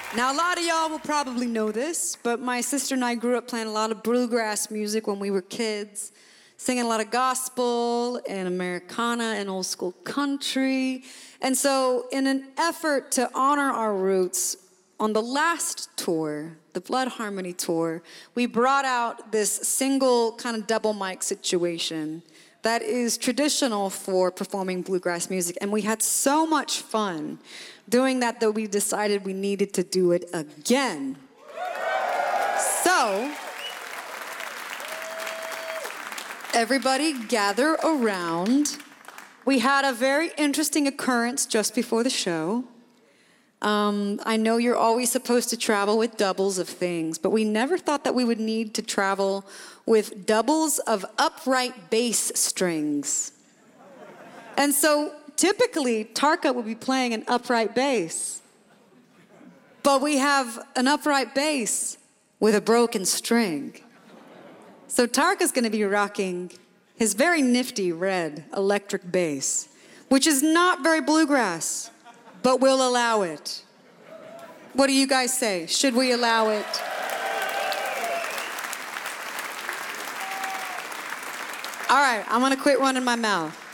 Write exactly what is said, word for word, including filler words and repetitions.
Now, a lot of y'all will probably know this, but my sister and I grew up playing a lot of bluegrass music when we were kids, singing a lot of gospel and Americana and old school country. And so in an effort to honor our roots, on the last tour, the Blood Harmony tour, we brought out this single kind of double mic situation that is traditional for performing bluegrass music. And we had so much fun doing that that we decided we needed to do it again. So, everybody gather around. We had a very interesting occurrence just before the show. Um, I know you're always supposed to travel with doubles of things, but we never thought that we would need to travel with doubles of upright bass strings. And so typically, Tarka would be playing an upright bass, but we have an upright bass with a broken string. So Tarka's gonna be rocking his very nifty red electric bass, which is not very bluegrass, but we'll allow it. What do you guys say? Should we allow it? All right, I'm gonna quit running my mouth.